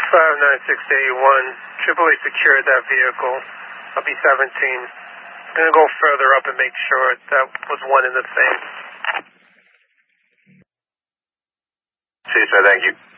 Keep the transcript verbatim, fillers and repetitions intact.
five nine six eight one, triple A secured that vehicle. I'll be seventeen. I'm going to go further up and make sure that was one and the same. See you, sir. Thank you.